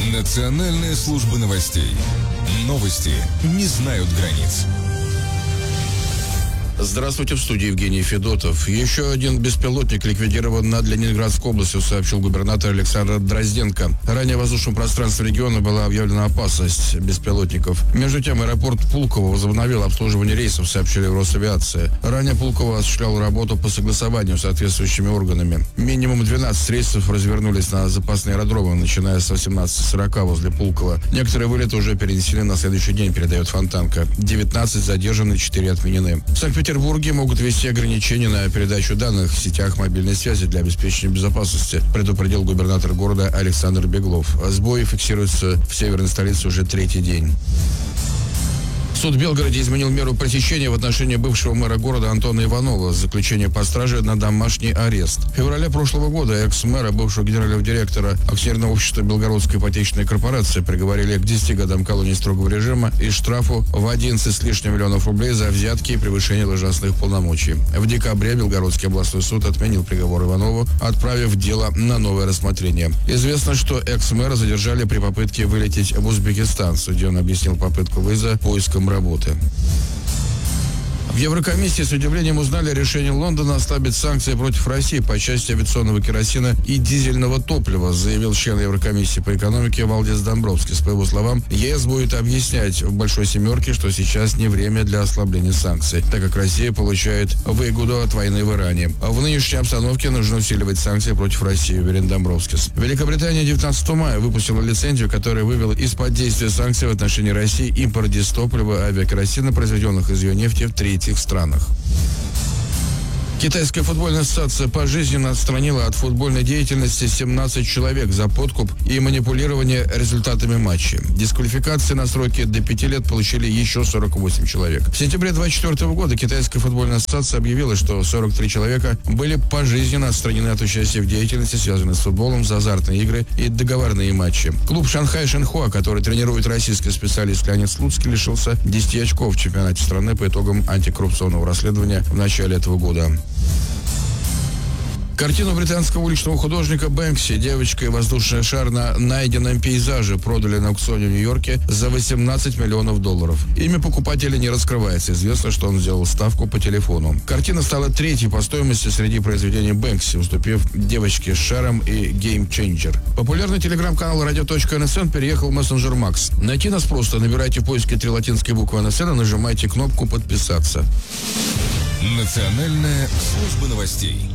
Национальная служба новостей. Новости не знают границ. Здравствуйте, в студии Евгений Федотов. Еще один беспилотник ликвидирован над Ленинградской областью, сообщил губернатор Александр Дрозденко. Ранее в воздушном пространстве региона была объявлена опасность беспилотников. Между тем, аэропорт Пулково возобновил обслуживание рейсов, сообщили в Росавиации. Ранее Пулково осуществлял работу по согласованию с соответствующими органами. Минимум 12 рейсов развернулись на запасные аэродромы, начиная с 18:40 возле Пулково. Некоторые вылеты уже перенесены на следующий день, передает Фонтанка. 19 задержаны, 4 отменены. В Санкт-Петербурге могут ввести ограничения на передачу данных в сетях мобильной связи для обеспечения безопасности, предупредил губернатор города Александр Беглов. Сбои фиксируются в северной столице уже третий день. Суд в Белгороде изменил меру пресечения в отношении бывшего мэра города Антона Иванова. Заключение под стражей на домашний арест. В феврале прошлого года экс-мэра, бывшего генерального директора акционерного общества Белгородской ипотечной корпорации приговорили к 10 годам колонии строгого режима и штрафу в 11 с лишним миллионов рублей за взятки и превышение должностных полномочий. В декабре Белгородский областной суд отменил приговор Иванову, отправив дело на новое рассмотрение. Известно, что экс-мэра задержали при попытке вылететь в Узбекистан. Судья объяснил попытку выезда поиском работы. В Еврокомиссии с удивлением узнали решение Лондона ослабить санкции против России по части авиационного керосина и дизельного топлива, заявил член Еврокомиссии по экономике Валдис Домбровскис. По его словам, ЕС будет объяснять в Большой Семерке, что сейчас не время для ослабления санкций, так как Россия получает выгоду от войны в Иране. В нынешней обстановке нужно усиливать санкции против России, уверен Домбровскис. Великобритания 19 мая выпустила лицензию, которая вывела из-под действия санкций в отношении России импорт дистоплива и авиакеросина, произведенных из ее нефти в третьих странах. Китайская футбольная ассоциация пожизненно отстранила от футбольной деятельности 17 человек за подкуп и манипулирование результатами матчей. Дисквалификации на сроки до 5 лет получили еще 48 человек. В сентябре 2024 года Китайская футбольная ассоциация объявила, что 43 человека были пожизненно отстранены от участия в деятельности, связанной с футболом, за азартные игры и договорные матчи. Клуб Шанхай Шенхуа, который тренирует российский специалист Леонид Слуцкий, лишился 10 очков в чемпионате страны по итогам антикоррупционного расследования в начале этого года. Картину британского уличного художника Бэнкси «Девочка и воздушный шар» на найденном пейзаже продали на аукционе в Нью-Йорке за 18 миллионов долларов. Имя покупателя не раскрывается. Известно, что он сделал ставку по телефону. Картина стала третьей по стоимости среди произведений Бэнкси, уступив «Девочке с шаром» и «Game Changer». Популярный телеграм-канал radio.nsn переехал в мессенджер Макс. Найти нас просто. Набирайте в поиске 3 латинские буквы НСН и нажимайте кнопку «Подписаться». Национальная служба новостей.